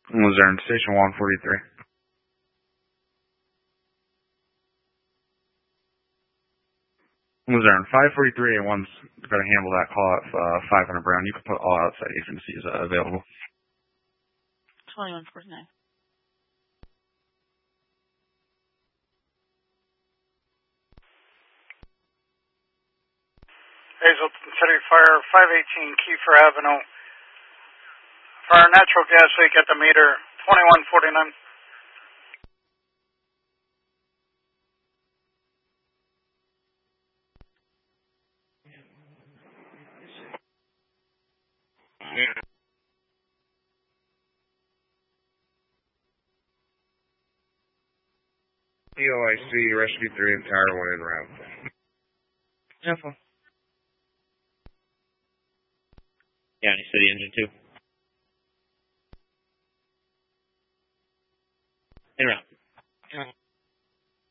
Luzerne, Station 143. Luzerne, 543 and 1's going to handle that call at 500 Brown. You can put all outside agencies available. 2149. Hazleton City Fire, 518 Kiefer Avenue. Fire natural gas leak at the meter, 2149. EOIC, Rescue 3 and Tower 1 en route. Careful. County City Engine 2. En route.